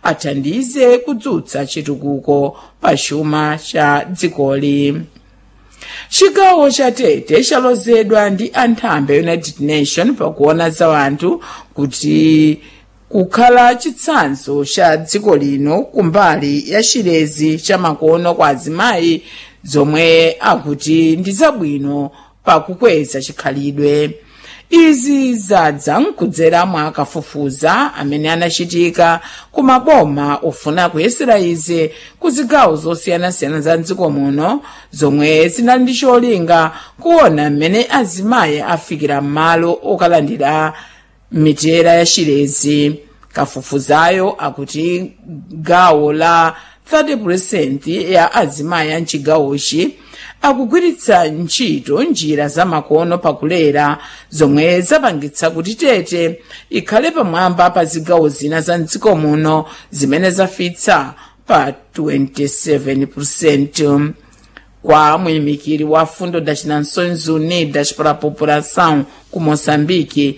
athandize kudzutsa chitukuko pa chuma cha dzikoli. Chigawo cha Tete chalozedwa ndi anthambi United Nations pakuona za anthu kuti kukhala chitsanzo cha dziko lino kumbali ya chilezi cha makono kwa azimayi zomwe akuti ndi zabwino pakukweza chikhalidwe. Izi zadza nkudzera mwa kafufuza amene anachitika ku maboma ofuna kuyesera izi ku zigawo zosiyanasiyana za dziko muno zomwe zinali ndi cholinga kuona mmene azimayi afikira m'malo okalandira mitera ya chilezi. Kafufuzayo akuti gawo la 30% ya azimayi a mchigawochi akugwiritsa ntchito njira za makono pakulera zomwe zapangitsa kuti Tete ikhale pamwamba pa zigawo zina za mdziko muno zimene zafitsa pa 27%. Kwa muyimikiri wa Fundo das Nações Unidas para a População ku Moçambique,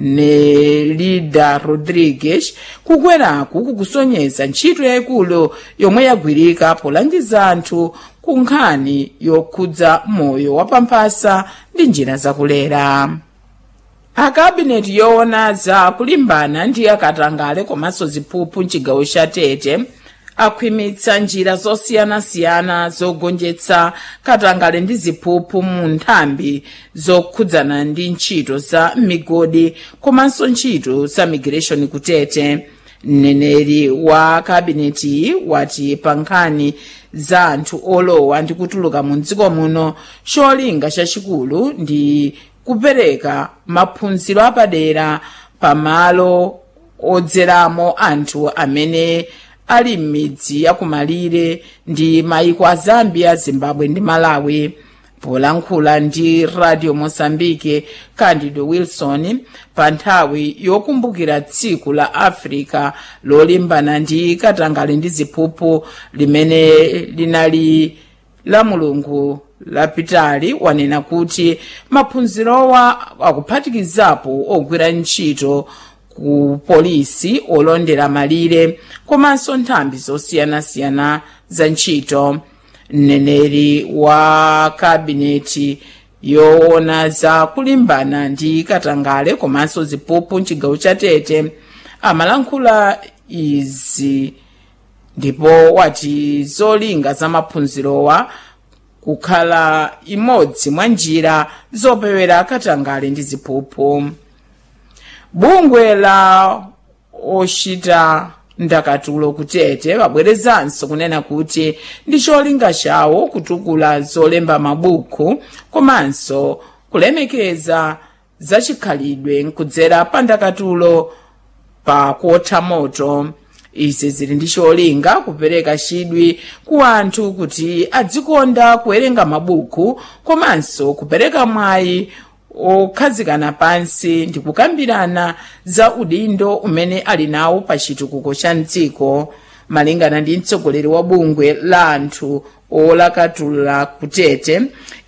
Nelida Rodrigues, kukweraku kukusonyeza ntchito yayikulu yomwe yagwirika polangiza anthu ku nkhani yokhudza moyo wapamphasa ndi njira zakulera. Akabineti yoona za kulimbana ndi akatangale komanso ziphuphu mchigawo cha Tete akhwimitsa njira zosiyanasiyana zogonjetsa katangale ndi ziphuphu mu nthambi zokhudzana ndi ntchito za migodi komanso ntchito za migration ku Tete. Mneneri wa kabineti wati pa nkhani za anthu olowa ndi kutuluka mu dziko muno cholinga chachikulu ndi kupereka maphunziro apadera pamalo odzeramo anthu amene ali m'midzi yakumalire ndi mayiko a Zambia, Zimbabwe ndi Malawi. Polankhula ndi Radio Mozambique, Candido Wilson pa nthawi yokumbukira tsiku la Africa lolimbana ndi katangale ndi ziphuphu limene linali la Mulungu lapitali, wanena kuti maphunzirowa akuphatikizapo ogwira ntchito ku polisi, olondera malire komanso nthambi zosiyanasiyana za ntchito. Mneneri wa kabineti yoona za kulimbana ndi katangale komanso ziphuphu mchigawo cha Tete amalankhula izi ndipo wati zolinga za maphunzirowa kukhala imodzi mwa njira zopewera katangale ndi ziphuphu. Bungwe la ochita ndakatulo ku Tete wabwerezanso kunena kuti ndi cholinga chawo kutukula zolemba mabuku komanso kulemekeza zachikhalidwe nkudzera pa ndakatulo pa kuotha moto. Izi zili ndi cholinga kupereka chidwi ku anthu kuti adzikonda kuwerenga mabuku komanso kupereka mwayi okhazikana pansi ndi kukambirana za udindo umene ali nawo pa chitukuko cha dziko. Malingana ndi mtsogoleri wa bungwe la anthu olakatula ku Tete,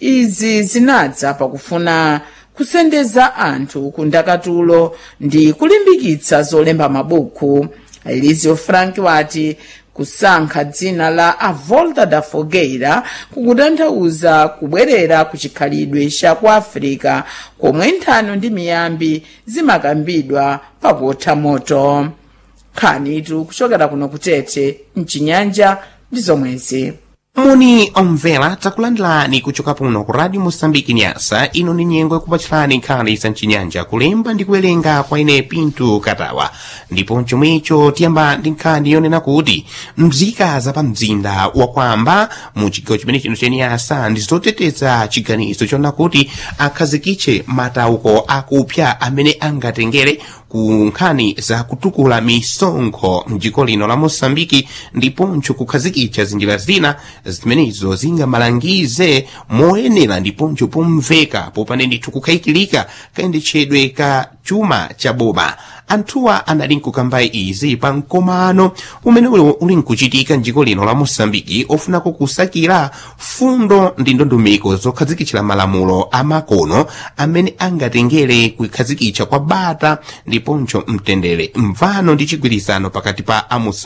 izi zinadza pakufuna kusendeza anthu ku ndakatulo ndi kulimbikitsa zolemba mabuku. Elizio Frank wati kusankha dzina la A Volta da Fogueira kukutanthauza kubwerera ku chikhalidwe cha ku Africa komwe nthano ndi miyambi zimakambidwa pakuotha moto. Nkhanitu kuchokera kuno ku Tete mchinyanja ndi zomwezi. Muni omvera takulandilani kuchoka puno ku Radio Mozambique Nyasa. Ino ni nyengo yakupatchirani nkhani za mchinyanja kulemba ndi kuwerenga kwa ine Pinto Katawa. Ndipo chomwecho tiyamba ndi nkhani yonena kuti mzika za pa mzinda wakwamba mu chigawo chimene chino cha Nyasa ndi zoteteza chiganizo chona kuti akhazikitche matauko akupya amene angatengere ku nkhani za kutukula misonkho mdziko lino la Mozambique ndiponso kukhazikitsa zinjira zina zimenezo zingamalangize moyenera ndiponso pomveka popanda ndithu kukhayikilika kayendetchedwe ka chuma cha boma. Anthuwa anali nkukamba izi pa mkomano umene uli nkuchitika mdziko lino la Mozambique ofunako kusakira fundo ndi ndondomeko zokhazikitsira malamulo amakono amene angatengere kukhazikitsa kwa bata ndiponso mtendere, mvano ndi chigwirizano pakati pa